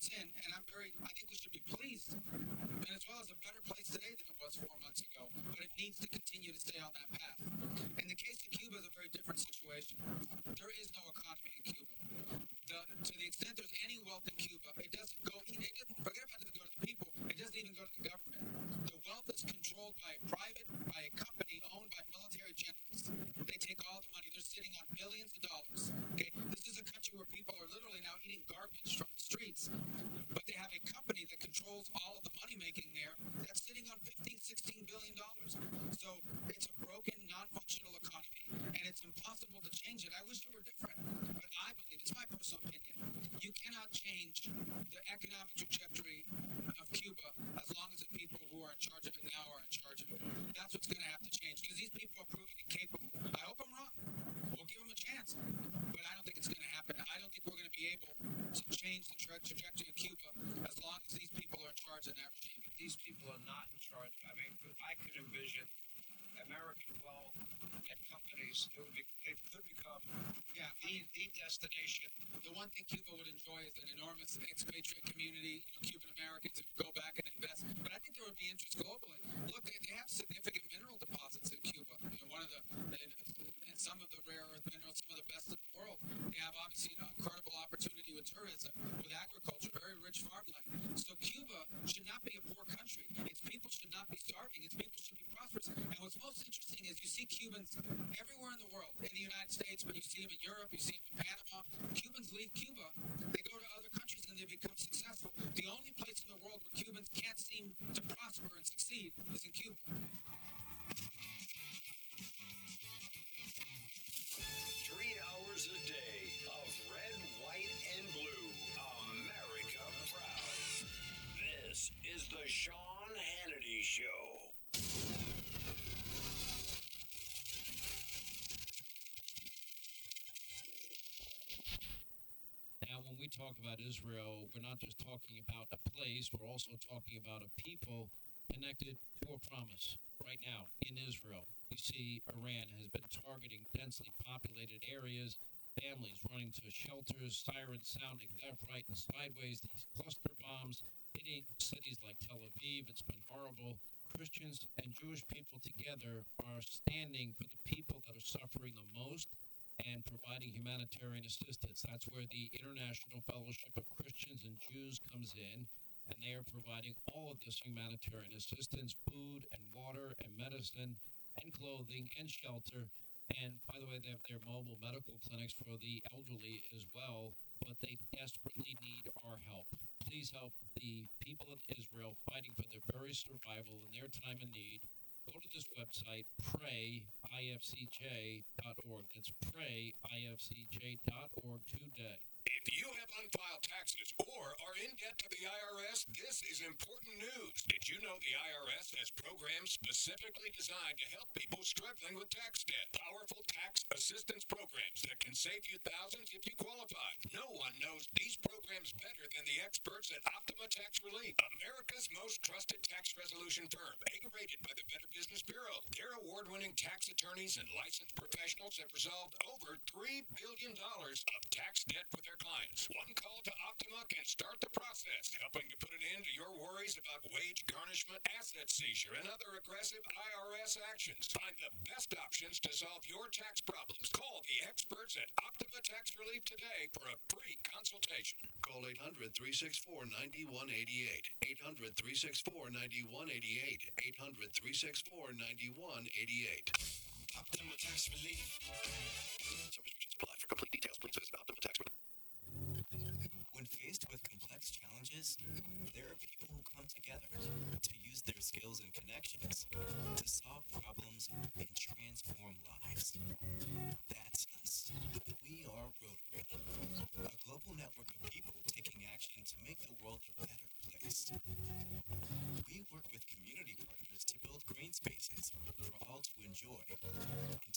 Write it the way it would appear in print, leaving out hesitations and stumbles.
in, and I think we should be pleased. Venezuela is a better place today than it was 4 months ago, but it needs to continue to stay on that path. In the case of Cuba, is a very different situation. There is no economy in Cuba. To the extent there's any wealth in Cuba, it doesn't forget about it doesn't go to the people, it doesn't even go to the government. The wealth is controlled by a company owned by military generals. They take all the money. They're sitting on billions of dollars. Okay, this is a country where people are literally now eating garbage from the streets, but they have a company that controls all of the money making there that's sitting on $15-16 billion. So it's a broken, non-functional economy, and it's impossible to change it. I wish it were different, but I believe, it's my personal opinion, you cannot change the economic trajectory of Cuba as long as the people who are in charge of it now are in charge of it. That's what's going to have to change, because these people are proving incapable. I hope I'm wrong. We'll give them a chance, but I don't think it's going to happen. I don't think we're going to be able to change the trajectory of Cuba as long as these people are in charge of that regime. These people are not in charge. I mean, I could envision American wealth and companies, it could become the destination. The one thing Cuba would enjoy is an enormous expatriate community, Cuban Americans who go back and invest. But I think there would be interest globally. Look, they have significant mineral deposits in Cuba. And some of the rare earth minerals, some of the best in the world. They have obviously an incredible opportunity with tourism, with agriculture, very rich farmland. So Cuba should not be a poor country. Its people should not be starving. Its people should be prosperous. And what's most interesting is you see Cubans everywhere in the world, in the United States, but you see them in Europe, you see them in Panama. Cubans leave Cuba, they go to other countries and they become successful. The only place in the world where Cubans can't seem to prosper and succeed is in Cuba. 3 hours a day of red, white, and blue. America proud. This is the Sean Hannity Show. Now, when we talk about Israel, we're not just talking about a place, we're also talking about a people connected to a promise. Right now, in Israel, we see Iran has been targeting densely populated areas, families running to shelters, sirens sounding left, right, and sideways, these cluster bombs hitting cities like Tel Aviv. It's been horrible. Christians and Jewish people together are standing for the people that are suffering the most and providing humanitarian assistance. That's where the International Fellowship of Christians and Jews comes in, and they are providing all of this humanitarian assistance, food and water and medicine and clothing and shelter. And by the way, they have their mobile medical clinics for the elderly as well, but they desperately need our help. Please help the people of Israel fighting for their very survival in their time of need. Go to this website, prayifcj.org. That's prayifcj.org today. If you have unfiled taxes or are in debt to the IRS, this is important news. Did you know the IRS has programs specifically designed to help people struggling with tax debt? Powerful tax assistance programs that can save you thousands if you qualify. No one knows these programs better than the experts at Optima Tax Relief, America's most trusted tax resolution firm, A-rated by the Better Business Bureau. Their award-winning tax attorneys and licensed professionals have resolved over $3 billion of tax debt for their clients. One call to Optima can start the process, helping to put an end to your worries about wage garnishment, asset seizure, and other aggressive IRS actions. Find the best options to solve your tax problems. Call the experts at Optima Tax Relief today for a free consultation. Call 800-364-9188. 800-364-9188. 800-364-9188. Optima Tax Relief. Some restrictions apply. For complete details, please visit Optima Tax Relief. When faced with complex challenges, there are people who come together to use their skills and connections to solve problems and transform lives. That's us. We are Rotary, a global network of people taking action to make the world a better place. We work with community partners to build green spaces for all to enjoy